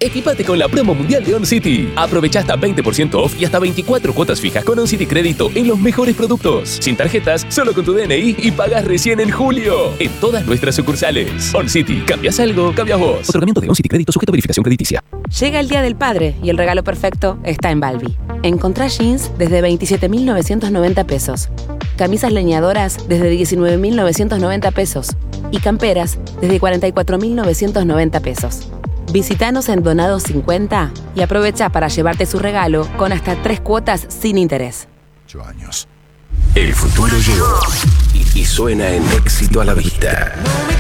Equipate con la promo mundial de OnCity. Aprovecha hasta 20% off y hasta 24 cuotas fijas con OnCity Crédito en los mejores productos. Sin tarjetas, solo con tu DNI y pagas recién en julio. En todas nuestras sucursales. OnCity. ¿Cambias algo? Cambias vos. Otorgamiento de OnCity Crédito sujeto a verificación crediticia. Llega el Día del Padre y el regalo perfecto está en Balbi. Encontrá jeans desde 27.990 pesos. Camisas leñadoras desde 19.990 pesos. Y camperas desde 44.990 pesos. Visítanos en Donados 50 y aprovecha para llevarte su regalo con hasta 3 cuotas sin interés. 8 años. El futuro llegó y suena en Éxito a la Vista.